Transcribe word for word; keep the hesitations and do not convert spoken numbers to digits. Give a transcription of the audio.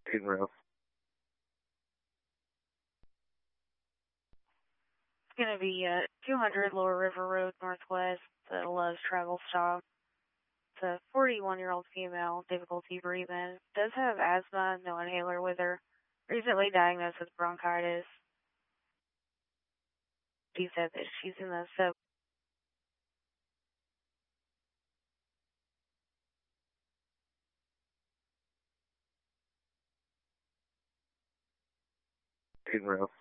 Monroe. It's going to be uh, two hundred Lower River Road Northwest, the Love's Travel Stop. It's a forty-one-year-old female, difficulty breathing. Does have asthma, no inhaler with her. Recently diagnosed with bronchitis. She said that she's in the sub. Monroe.